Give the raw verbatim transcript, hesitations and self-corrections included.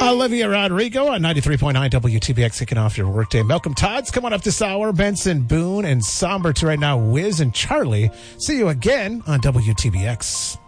Olivia Rodrigo on ninety-three point nine W T B X, kicking off your workday. Malcolm Todd's coming up this hour. Benson Boone and Somber to right now. Wiz and Charlie. See you again on W T B X.